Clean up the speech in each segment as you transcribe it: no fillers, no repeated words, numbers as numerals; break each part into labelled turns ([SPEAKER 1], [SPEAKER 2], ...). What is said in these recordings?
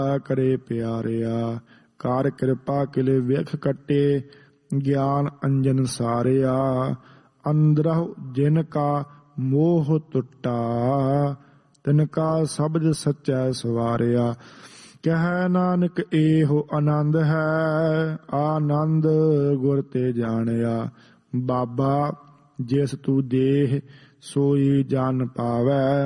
[SPEAKER 1] ਕਰੇ ਪਿਆਰਿਆ। ਕਾਰ ਕਿਰਪਾ ਕਿਲੇ ਵੇਖ ਕੱਟੇ, ਗਿਆਨ ਅੰਜਨ ਸਾਰਿਆ। ਅੰਦਰਹੁ ਜਿਨ ਕਾ ਮੋਹ ਟੁੱਟਾ, ਤਿਨ ਕਾ ਸ਼ਬਦ ਸੱਚੈ ਸਵਾਰਿਆ। ਕਹਿ ਨਾਨਕ ਇਹੋ ਆਨੰਦ ਹੈ, ਆਨੰਦ ਗੁਰ ਤੇ ਜਾਣਿਆ। ਬਾਬਾ ਜਿਸ ਤੂੰ ਦੇਹ ਸੋਈ ਜਨ ਪਾਵੈ,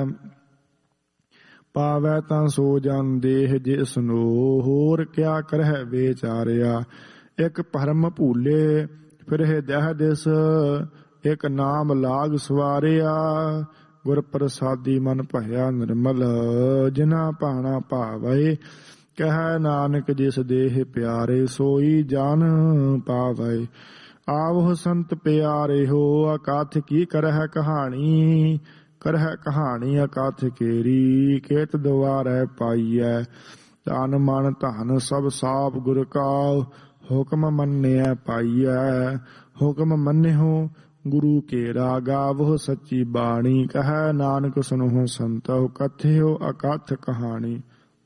[SPEAKER 1] ਪਾਵੈ ਤਾਂ ਸੋ ਜਨ ਦੇਹ ਜਿਸ ਨੂੰ। ਹੋਰ ਕਿਆ ਕਰਹਿ ਵਿਚਾਰਿਆ। ਇਕ ਭਰਮ ਭੂਲੇ ਫਿਰਹਿ ਦਹਿ ਦਿਸ, ਇਕ ਨਾਮ ਲਾਗ ਸਵਾਰਿਆ। ਗੁਰ ਪ੍ਰਸਾਦੀ ਮਨ ਭਇਆ ਨਿਰਮਲ, ਜਿਨਾ ਭਾਣਾ ਭਾਵੈ। ਕਹਿ ਨਾਨਕ ਜਿਸ ਦੇਹ ਪਿਆਰੇ, ਸੋਈ ਜਨ ਪਾਵੈ। ਆਵਹੁ ਸੰਤ ਪਿਆਰੇ ਹੋ, ਅਕਥ ਕੀ ਕਰਹਿ ਕਹਾਣੀ। ਕਰਹਿ ਕਹਾਣੀ ਅਕਥ ਕੇਰੀ, ਕੇਤ ਦੁਆਰੈ ਪਾਈਐ। ਤਨ ਮਨ ਧਨ ਸਭ ਸਾਪ ਗੁਰ ਕਾ, ਹੁਕਮ ਮੰਨਿਐ ਪਾਈਐ। ਹੁਕਮ ਮੰਨਿਓ ਗੁਰੂ ਕੇਰਾ, ਗਾਵਹੁ ਸੱਚੀ ਬਾਣੀ। ਕਹਿ ਨਾਨਕ ਸੁਨਹੁ ਸੰਤਹੁ, ਕਥਿਓ ਅਕਥ ਕਹਾਣੀ।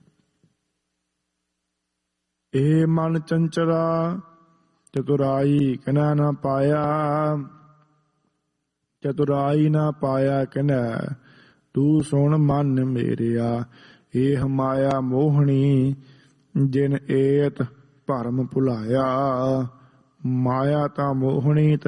[SPEAKER 1] ਏ ਮਨ ਚੰਚਲਾ ਚਤੁਰਾਈ ਕਿਨੈ ਨ ਪਾਇਆ, ਚਤੁਰਾਈ ਨ ਪਾਇਆ ਕਿਨੈ। ਤੂੰ ਸੁਣ ਮਨ ਮੇਰਿਆ। ਏਹ ਮਾਇਆ ਮੋਹਣੀ, ਜਿਨ ਏਤ ਭਰਮ ਭੁਲਾਇਆ। ਮਾਇਆ ਤਾਂ ਮੋਹਣੀ